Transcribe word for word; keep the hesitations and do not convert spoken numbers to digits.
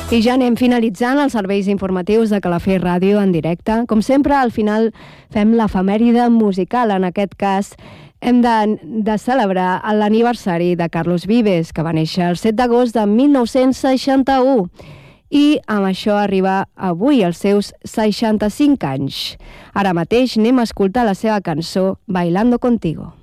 I ja anem finalitzant els serveis informatius de Calafell Ràdio en directe. Com sempre, al final fem l'efemèride musical. En aquest cas, hem de, de celebrar l'aniversari de Carlos Vives, que va néixer el set d'agost de mil nou-cents seixanta-u. I amb això arriba avui als seus seixanta-cinc anys. Ara mateix anem a escoltar la seva cançó Bailando Contigo.